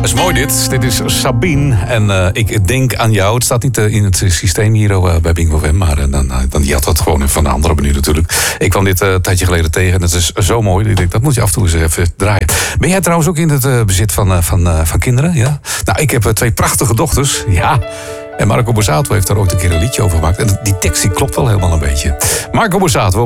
Dat is mooi dit. Dit is Sabine. En ik denk aan jou. Het staat niet in het systeem hier bij Bingo FM. Maar dan je had dat gewoon van een andere menu natuurlijk. Ik kwam dit een tijdje geleden tegen. En het is zo mooi. Ik denk, dat moet je af en toe eens even draaien. Ben jij trouwens ook in het bezit van kinderen? Ja? Nou, ik heb 2 prachtige dochters. Ja. En Marco Borsato heeft daar ooit een keer een liedje over gemaakt. En die tekst die klopt wel helemaal een beetje. Marco Borsato.